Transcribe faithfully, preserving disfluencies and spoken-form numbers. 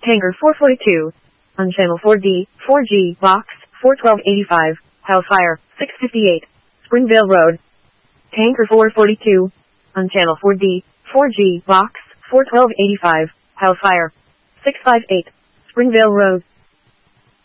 Tanker four forty-two. On channel four D, four G, box, four twelve eighty-five, Hellfire, six fifty-eight, Springvale Road. Tanker four forty-two. On channel four D, four G, box, four twelve eighty-five, Hellfire, six fifty-eight, Springvale Road.